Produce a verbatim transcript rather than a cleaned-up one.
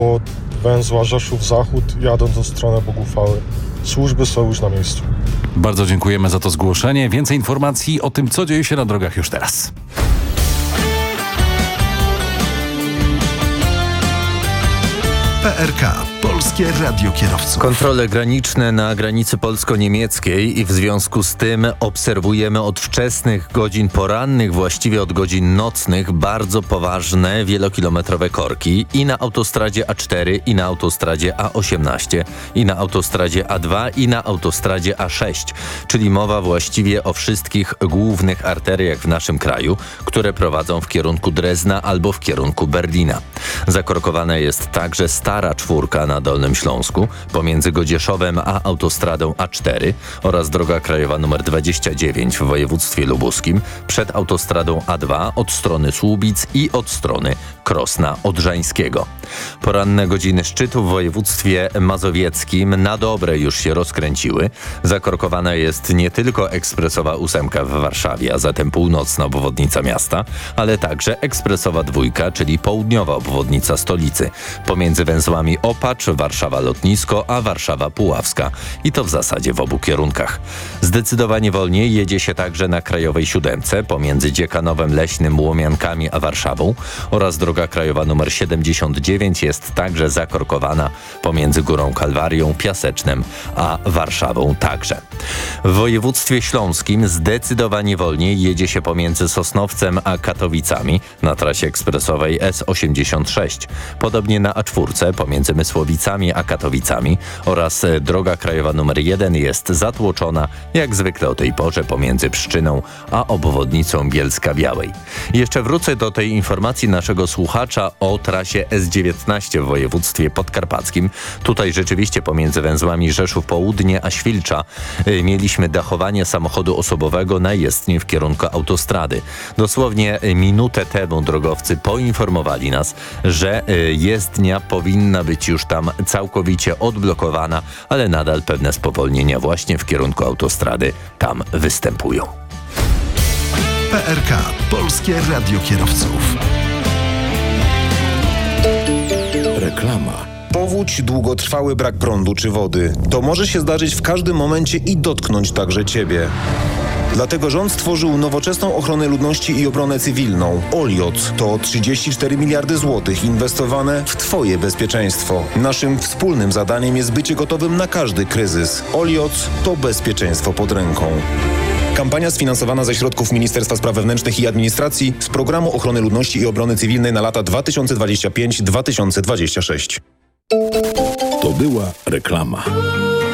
od węzła Rzeszów-Zachód, jadąc w stronę Boguchwały. Służby są już na miejscu. Bardzo dziękujemy za to zgłoszenie. Więcej informacji o tym, co dzieje się na drogach już teraz. P R K. Polskie Radio Kierowców. Kontrole graniczne na granicy polsko-niemieckiej i w związku z tym obserwujemy od wczesnych godzin porannych, właściwie od godzin nocnych, bardzo poważne, wielokilometrowe korki i na autostradzie A cztery, i na autostradzie A osiemnaście, i na autostradzie A dwa, i na autostradzie A sześć, czyli mowa właściwie o wszystkich głównych arteriach w naszym kraju, które prowadzą w kierunku Drezna albo w kierunku Berlina. Zakorkowana jest także Stara Czwórka na Dolnym Śląsku pomiędzy Godzieszowem a autostradą A cztery oraz droga krajowa nr dwadzieścia dziewięć w województwie lubuskim przed autostradą A dwa od strony Słubic i od strony Krosna Odrzańskiego. Poranne godziny szczytu w województwie mazowieckim na dobre już się rozkręciły. Zakorkowana jest nie tylko ekspresowa ósemka w Warszawie, a zatem północna obwodnica miasta, ale także ekspresowa dwójka, czyli południowa obwodnica stolicy, pomiędzy węzłami Opacz, Warszawa Lotnisko, a Warszawa Puławska. I to w zasadzie w obu kierunkach. Zdecydowanie wolniej jedzie się także na krajowej siódemce pomiędzy Dziekanowem Leśnym, Łomiankami a Warszawą oraz droga krajowa nr siedemdziesiąt dziewięć jest także zakorkowana pomiędzy Górą Kalwarią, Piasecznem a Warszawą także. W województwie śląskim zdecydowanie wolniej jedzie się pomiędzy Sosnowcem a Katowicami na trasie ekspresowej S osiemdziesiąt sześć. Podobnie na A cztery pomiędzy Mysłowicami a Katowicami oraz droga krajowa nr jeden jest zatłoczona jak zwykle o tej porze pomiędzy Pszczyną a obwodnicą Bielska-Białej. Jeszcze wrócę do tej informacji naszego słuchacza o trasie S dziewiętnaście w województwie podkarpackim. Tutaj rzeczywiście pomiędzy węzłami Rzeszów Południe a Świlcza y, mieliśmy dachowanie samochodu osobowego na jezdni w kierunku autostrady. Dosłownie minutę temu drogowcy poinformowali nas, że y, jezdnia powinna być już tam całkowicie odblokowana, ale nadal pewne spowolnienia właśnie w kierunku autostrady tam występują. P R K. Polskie Radio Kierowców. Reklama. Powódź, długotrwały brak prądu czy wody. To może się zdarzyć w każdym momencie i dotknąć także Ciebie. Dlatego rząd stworzył nowoczesną ochronę ludności i obronę cywilną. Olioc to trzydzieści cztery miliardy złotych inwestowane w Twoje bezpieczeństwo. Naszym wspólnym zadaniem jest bycie gotowym na każdy kryzys. Olioc to bezpieczeństwo pod ręką. Kampania sfinansowana ze środków Ministerstwa Spraw Wewnętrznych i Administracji z Programu Ochrony Ludności i Obrony Cywilnej na lata dwa tysiące dwudziesty piąty do dwa tysiące dwudziestego szóstego. To była reklama.